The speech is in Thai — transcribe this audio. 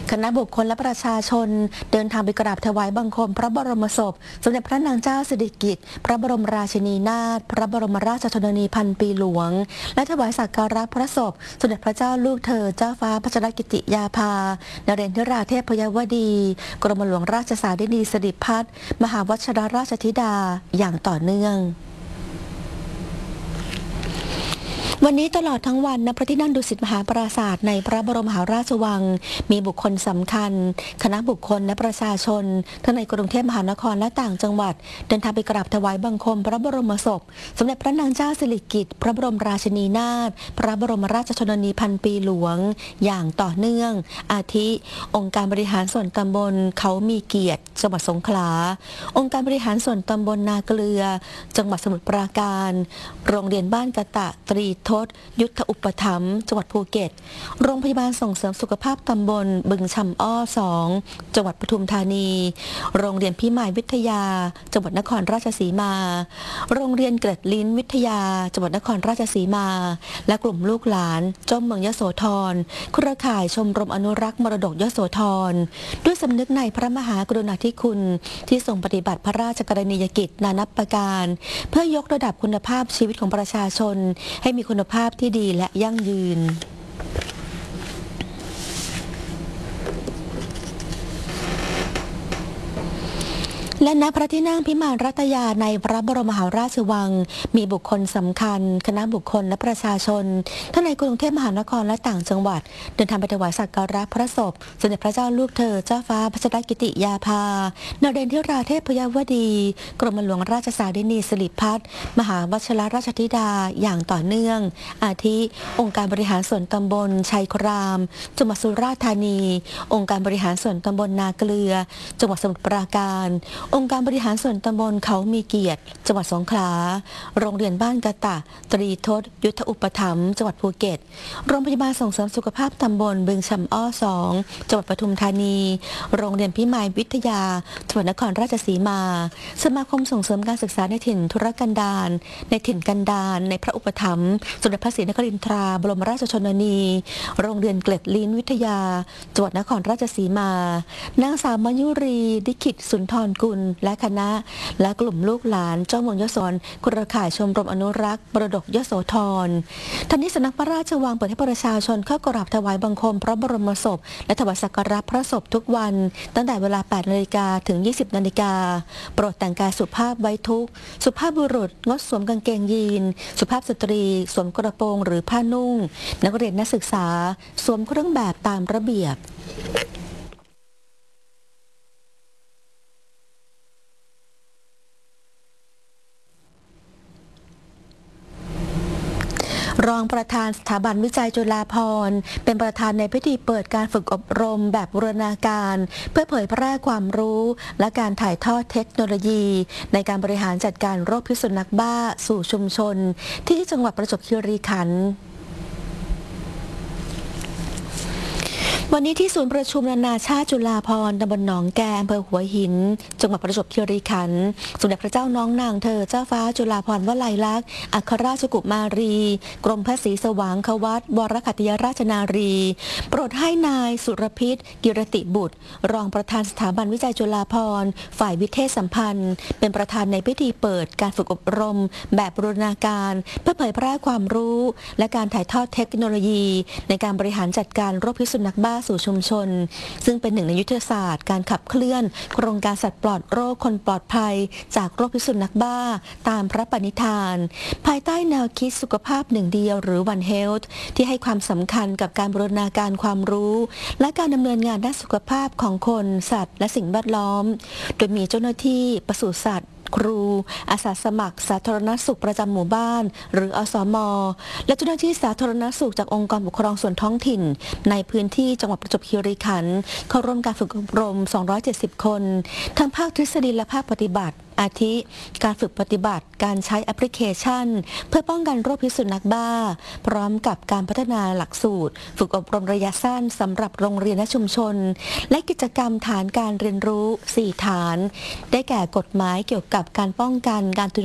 คณะบุคคลและประชาชนเดินทางไปกราบถวายบังคมพระบรมศพสมเด็จพระนางเจ้าสิริกิติ์พระบรมราชินีนาถพระบรมราชชนนีพันปีหลวงและถวายสักการะพระศพสมเด็จพระเจ้าลูกเธอเจ้าฟ้าพัชรกิติยาภานเรนทราเทพยวดีกรมหลวงราชสารินีสิริพัฒน์มหาวชิรราชธิดาอย่างต่อเนื่องวันนี้ตลอดทั้งวันณพระที่นั่งดุสิตมหาปราสาทในพระบรมมหาราชวังมีบุคคลสำคัญคณะบุคคลและประชาชนทั้งในกรุงเทพมหานครและต่างจังหวัดเดินทางไปกราบถวายบังคมพระบรมศพสมเด็จพระนางเจ้าสิริกิติ์พระบรมราชินีนาถพระบรมราชชนนีพันปีหลวงอย่างต่อเนื่องอาทิองค์การบริหารส่วนตำบลเขามีเกียรติจังหวัดสงขลาองค์การบริหารส่วนตำบลนาเกลือจังหวัดสมุทรปราการโรงเรียนบ้านกะตะตรีทศยุทธอุปถัมภ์จังหวัดภูเก็ตโรงพยาบาลส่งเสริมสุขภาพตำบลบึงชำอ้อ2จังหวัดปทุมธานีโรงเรียนพิมายวิทยาจังหวัดนครราชสีมาโรงเรียนเกร็ดลิ้นวิทยาจังหวัดนครราชสีมาและกลุ่มลูกหลานเจ้าเมืองยโสธรเครือข่ายชมรมอนุรักษ์มรดกยโสธรด้วยสำนึกในพระมหากรุณาธิคุณที่ทรงปฏิบัติพระราชกรณียกิจนานับประการเพื่อยกระดับคุณภาพชีวิตของประชาชนให้มีคุณภาพที่ดีและยั่งยืนและณพระที่นั่งพิมานรัตยาในพระบรมมหาราชวังมีบุคคลสำคัญคณะบุคคลและประชาชนทั้งในกรุงเทพมหานครและต่างจังหวัดเดินทางไปถวายสักการะพระศพสมเด็จพระเจ้าลูกเธอเจ้าฟ้าพัชรกิติยาภานเรนทราเทพยวดีกรมหลวงราชสารินีสิริพัฒน์มหาวชิรราชธิดาอย่างต่อเนื่องอาทิองค์การบริหารส่วนตำบลชัยครามจังหวัดสุราษฎร์ธานีองค์การบริหารส่วนตำบลนาเกลือจังหวัดสมุทรปราการองค์การบริหารส่วนตำบลเขามีเกียรติจังหวัดสงขลาโรงเรียนบ้านกะตะตรีทศยุทธอุปถัมภ์จังหวัดภูเก็ตโรงพยาบาลส่งเสริมสุขภาพตำบลบึงชำอ้อ2จังหวัดปทุมธานีโรงเรียนพิมายวิทยาจังหวัดนครราชสีมาสมาคมส่งเสริมการศึกษาในถิ่นทุรกันดารในถิ่นกันดารในพระอุปถัมภ์สมเด็จพระศรีนครินทราบรมราชชนนีโรงเรียนเกล็ดลิ้นวิทยาจังหวัดนครราชสีมานางสาวมยุรีดิขิตสุนทรกุลและคณะและกลุ่มลูกหลานเจ้าเมืองยโสธรเครือข่ายชมรมอนุรักษ์มรดกยโสธรทันนี้สำนักพระราชวังเปิดให้ประชาชนเข้ากราบถวายบังคมพระบรมศพและถวายสักการะพระศพทุกวันตั้งแต่เวลา 8 นาฬิกาถึง 20 นาฬิกาโปรดแต่งกายสุภาพไว้ทุกข์สุภาพบุรุษงดสวมกางเกงยีนสุภาพสตรีสวมกระโปรงหรือผ้านุ่งนักเรียนนักศึกษาสวมเครื่องแบบตามระเบียบรองประธานสถาบันวิจัยจุฬาภรณ์เป็นประธานในพิธีเปิดการฝึกอบรมแบบบูรณาการเพื่อเผยแพร่ความรู้และการถ่ายทอดเทคโนโลยีในการบริหารจัดการโรคพิษสุนัขบ้าสู่ชุมชนที่จังหวัดประจวบคีรีขันธ์วันนี้ที่ศูนย์ประชุมนานาชาติจุฬาภรณ์ตำบลหนองแกอำเภอหัวหินจังหวัดประจวบคีรีขันธ์สมเด็จพระเจ้าน้องนางเธอเจ้าฟ้าจุฬาภรณ์วลัยลักษณ์อัครราชกุมารีกรมพระศรีสว่างควัตวรขัตติยราชนารีโปรดให้นายสุรพิษกิรติบุตรรองประธานสถาบันวิจัยจุฬาภรณ์ฝ่ายวิเทศสัมพันธ์เป็นประธานในพิธีเปิดการฝึกอบรมแบบบูรณาการเพื่อเผยแพร่ความรู้และการถ่ายทอดเทคโนโลยีในการบริหารจัดการโรคพิษสุนัขบ้าสู่ชุมชนซึ่งเป็นหนึ่งในยุทธศาสตร์การขับเคลื่อนโครงการสัตว์ปลอดโรคคนปลอดภัยจากโรคพิษสุนัขบ้าตามพระปณิธานภายใต้แนวคิดสุขภาพหนึ่งเดียวหรือ One Health ที่ให้ความสำคัญกับการบูรณาการความรู้และการดำเนินงานด้านสุขภาพของคนสัตว์และสิ่งแวดล้อมโดยมีเจ้าหน้าที่ปศุสัตว์ครูอาสาสมัครสาธารณสุขประจำหมู่บ้านหรืออสม.และเจ้าหน้าที่สาธารณสุขจากองค์กรปกครองส่วนท้องถิ่นในพื้นที่จังหวัดประจวบคีรีขันธ์เข้าร่วมการฝึกอบรม 270 คนทั้งภาคทฤษฎีและภาคปฏิบัติอาทิการฝึกปฏิบัติการใช้แอปพลิเคชันเพื่อป้องกันโรคพิษสุนัขบ้าพร้อมกับการพัฒนาหลักสูตรฝึกอบรมระยะสั้นสำหรับโรงเรียนและชุมชนและกิจกรรมฐานการเรียนรู้ 4 ฐานได้แก่กฎหมายเกี่ยวกับการป้องกันการ